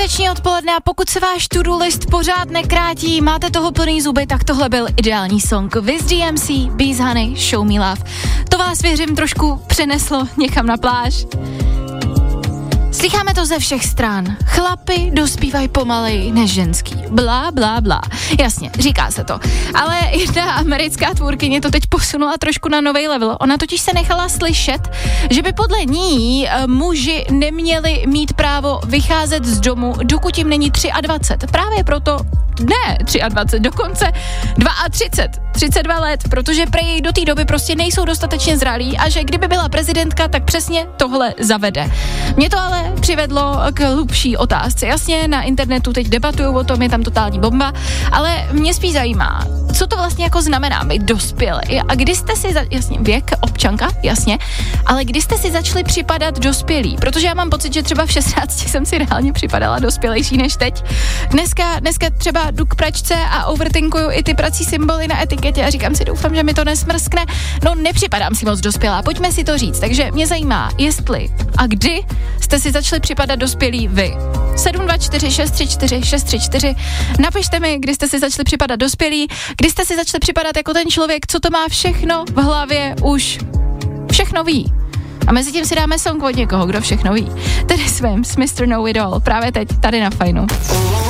Páteční odpoledne a pokud se váš to-do list pořád nekrátí, máte toho plný zuby, tak tohle byl ideální song. Wiz DMC, Bees Honey, Show Me Love. To vás, věřím, trošku přeneslo někam na pláž. Slycháme to ze všech stran. Chlapi dospívají pomalej než ženský. Blá, blá, blá. Jasně, říká se to. Ale jedna americká tvůrkyně to teď posunula trošku na nový level. Ona totiž se nechala slyšet, že by podle ní muži neměli mít právo vycházet z domu, dokud jim není 23. Právě proto, ne 23, dokonce 32, 32 let, protože prej do té doby prostě nejsou dostatečně zralí a že kdyby byla prezidentka, tak přesně tohle zavede. Mě to ale přivedlo k hlubší otázce. Jasně, na internetu teď debatují o tom, je tam totální bomba, ale mě spíš zajímá, co to vlastně jako znamená být dospělý. A kdy jste si, jasně, věk, občanka, jasně, ale kdy jste si začali připadat dospělí? Protože já mám pocit, že třeba v 16 jsem si reálně připadala dospělejší než teď. Dneska třeba jdu k pračce a overthinkuju i ty prací symboly na etiketě a říkám si, doufám, že mi to nesmrskne. No, nepřipadám si moc dospělá, pojďme si to říct. Takže mě zajímá, jestli a kdy jste si začali připadat dospělí vy. 724 634 634. Napište mi, kdy jste si začali připadat dospělí, kdy jste si začali připadat jako ten člověk, co to má všechno v hlavě, už všechno ví. A mezi tím si dáme song od někoho, kdo všechno ví. Tedy svým s Mr. Know It All, právě teď, tady na Fajnu.